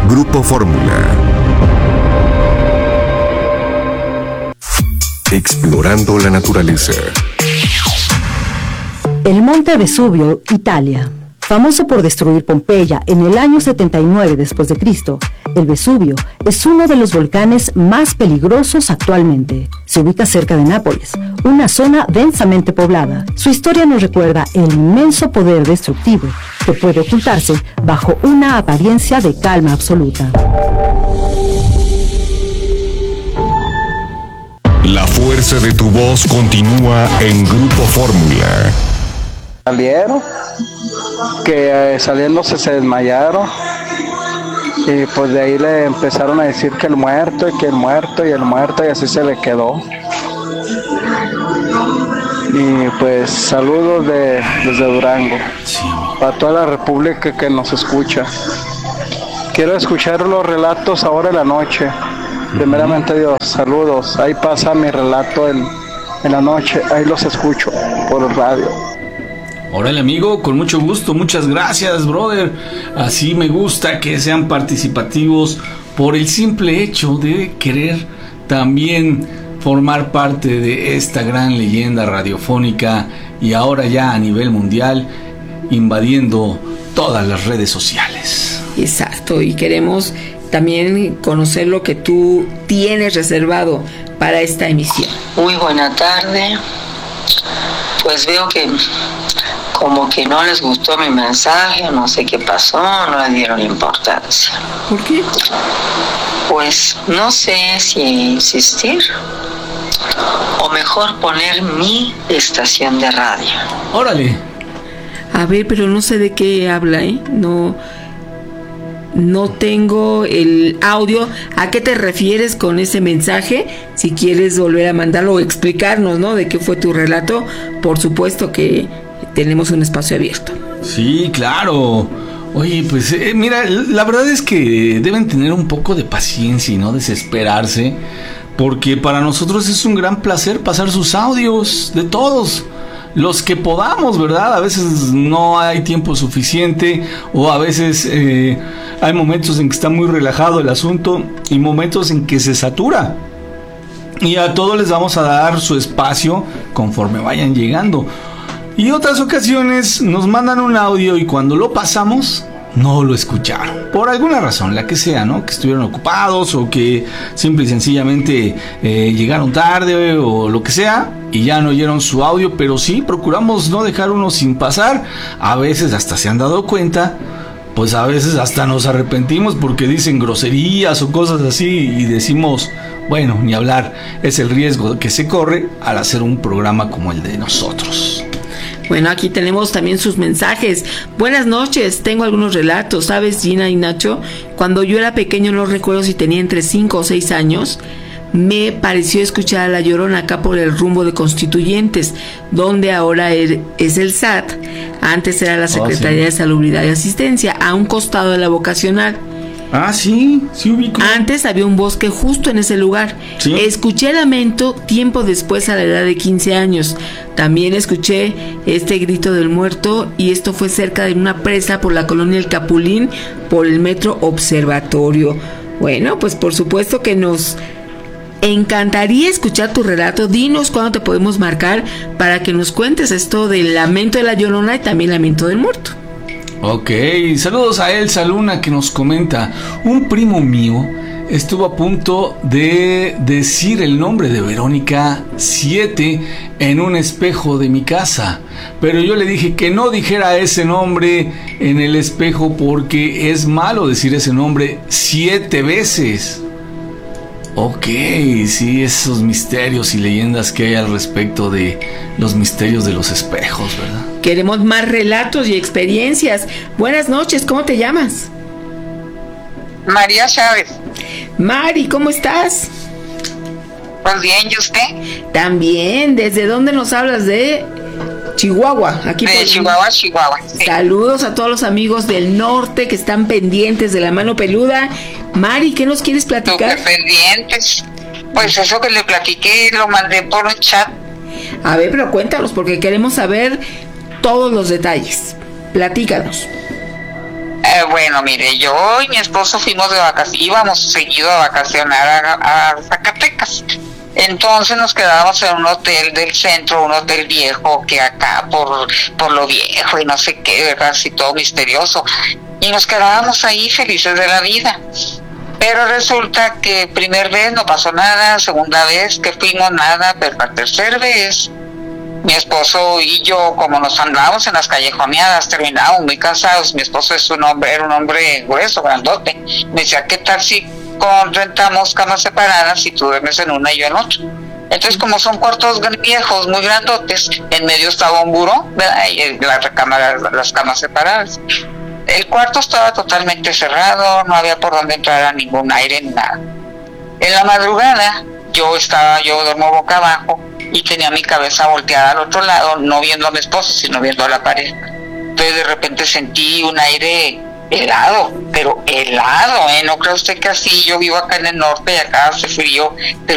Grupo Fórmula. Explorando la naturaleza. El monte Vesubio, Italia. Famoso por destruir Pompeya en el año 79 después de Cristo, el Vesubio es uno de los volcanes más peligrosos actualmente. Se ubica cerca de Nápoles, una zona densamente poblada. Su historia nos recuerda el inmenso poder destructivo que puede ocultarse bajo una apariencia de calma absoluta. La fuerza de tu voz continúa en Grupo Fórmula. Salieron, que saliéndose se desmayaron y pues de ahí le empezaron a decir que el muerto y que el muerto y el muerto y así se le quedó. Y pues saludos desde Durango, para toda la república que nos escucha. Quiero escuchar los relatos ahora en la noche. Primeramente Dios, saludos. Ahí pasa mi relato en la noche, ahí los escucho por el radio. Órale, amigo, con mucho gusto, muchas gracias, brother. Así me gusta que sean participativos por el simple hecho de querer también formar parte de esta gran leyenda radiofónica y ahora ya a nivel mundial invadiendo todas las redes sociales. Exacto, y queremos también conocer lo que tú tienes reservado para esta emisión. Muy buena tarde. Pues veo que como que no les gustó mi mensaje, no sé qué pasó, no le dieron importancia. ¿Por qué? Pues no sé si insistir o mejor poner mi estación de radio. Órale. A ver, pero no sé de qué habla, ¿eh? No tengo el audio. ¿A qué te refieres con ese mensaje? Si quieres volver a mandarlo o explicarnos, ¿no? De qué fue tu relato, por supuesto que tenemos un espacio abierto. Sí, claro. Oye, pues mira, la verdad es que deben tener un poco de paciencia y no desesperarse, porque para nosotros es un gran placer pasar sus audios, de todos los que podamos, ¿verdad? A veces no hay tiempo suficiente o a veces hay momentos en que está muy relajado el asunto y momentos en que se satura. Y a todos les vamos a dar su espacio conforme vayan llegando. Y otras ocasiones nos mandan un audio y cuando lo pasamos no lo escucharon, por alguna razón, la que sea, ¿no? Que estuvieron ocupados o que simple y sencillamente llegaron tarde o lo que sea y ya no oyeron su audio, pero sí procuramos no dejar uno sin pasar. A veces hasta se han dado cuenta, pues a veces hasta nos arrepentimos porque dicen groserías o cosas así y decimos, bueno, ni hablar, es el riesgo que se corre al hacer un programa como el de nosotros. Bueno, aquí tenemos también sus mensajes. Buenas noches, tengo algunos relatos. ¿Sabes, Gina y Nacho? Cuando yo era pequeño, no recuerdo si tenía entre 5 o 6 años, me pareció escuchar a La Llorona acá por el rumbo de Constituyentes, donde ahora es el SAT. Antes era la Secretaría de Salubridad y Asistencia, a un costado de la vocacional. Ah, sí, sí ubico. Antes había un bosque justo en ese lugar. Sí. Escuché lamento tiempo después a la edad de 15 años. También escuché este grito del muerto y esto fue cerca de una presa por la colonia El Capulín, por el metro Observatorio. Bueno, pues por supuesto que nos encantaría escuchar tu relato. Dinos cuándo te podemos marcar para que nos cuentes esto del lamento de La Llorona y también lamento del muerto. Ok, saludos a Elsa Luna que nos comenta: un primo mío estuvo a punto de decir el nombre de Verónica 7 en un espejo de mi casa, pero yo le dije que no dijera ese nombre en el espejo porque es malo decir ese nombre 7 veces. Ok, sí, esos misterios y leyendas que hay al respecto de los misterios de los espejos, ¿verdad? Queremos más relatos y experiencias. Buenas noches, ¿cómo te llamas? María Chávez. Mari, ¿cómo estás? Pues bien, ¿y usted? También, ¿desde dónde nos hablas? De Chihuahua, aquí de por Chihuahua. Sí. Saludos a todos los amigos del norte que están pendientes de La Mano Peluda. Mari, ¿qué nos quieres platicar? Súper pendientes. Pues eso que le platiqué, lo mandé por un chat. A ver, pero cuéntanos, porque queremos saber todos los detalles. Platícanos. Bueno, mire, yo y mi esposo fuimos de vacaciones, íbamos seguido a vacacionar a Zacatecas. Entonces nos quedábamos en un hotel del centro, un hotel viejo, que acá por lo viejo y no sé qué, ¿verdad? Así todo misterioso. Y nos quedábamos ahí felices de la vida. Pero resulta que primer vez no pasó nada, segunda vez que fuimos nada, pero la tercera vez mi esposo y yo, como nos andábamos en las callejoneadas, terminábamos muy cansados. Mi esposo era un hombre grueso, grandote. Me decía, ¿qué tal si rentamos camas separadas y tú duermes en una y yo en otra? Entonces, como son cuartos viejos, muy grandotes, en medio estaba un buró, ¿verdad? Y las camas separadas. El cuarto estaba totalmente cerrado, no había por dónde entrar a ningún aire ni nada. En la madrugada, yo duermo boca abajo y tenía mi cabeza volteada al otro lado, no viendo a mi esposo, sino viendo a la pared. Entonces de repente sentí un aire helado, pero helado, no cree usted que así, yo vivo acá en el norte y acá hace frío,